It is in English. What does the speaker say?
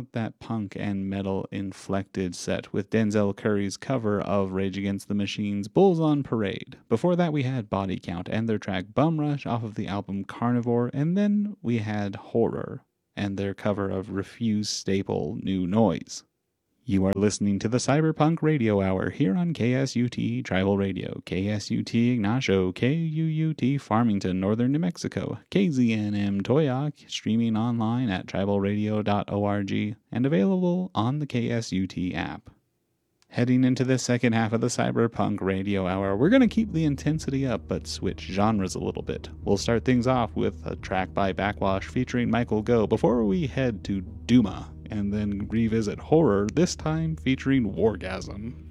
out that punk and metal inflected set with Denzel Curry's cover of Rage Against the Machine's Bulls on Parade. Before that we had Body Count and their track Bum Rush off of the album Carnivore, and then we had Horror and their cover of Refuse staple New Noise. You are listening to the Cyberpunk Radio Hour here on KSUT Tribal Radio, KSUT Ignacio, KUUT Farmington, Northern New Mexico, KZNM Toyac, streaming online at tribalradio.org and available on the KSUT app. Heading into the second half of the Cyberpunk Radio Hour, we're going to keep the intensity up but switch genres a little bit. We'll start things off with a track by Backwash featuring Michael Go before we head to Duma, and then revisit Horror, this time featuring Wargasm.